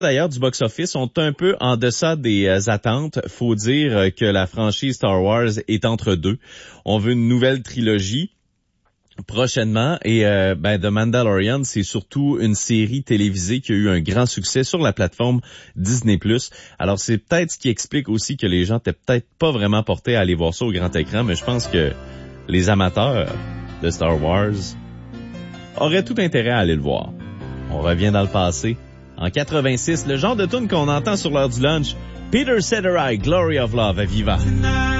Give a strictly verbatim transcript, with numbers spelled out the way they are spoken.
d'ailleurs du box-office sont un peu en deçà des euh, attentes. Faut dire euh, que la franchise Star Wars est entre deux. On veut une nouvelle trilogie prochainement et euh, ben The Mandalorian, c'est surtout une série télévisée qui a eu un grand succès sur la plateforme Disney plus. Alors c'est peut-être ce qui explique aussi que les gens étaient peut-être pas vraiment portés à aller voir ça au grand écran, mais je pense que les amateurs de Star Wars auraient tout intérêt à aller le voir. On revient dans le passé. En quatre-vingt-six, le genre de tune qu'on entend sur l'heure du lunch, Peter Cetera, Glory of Love à Viva.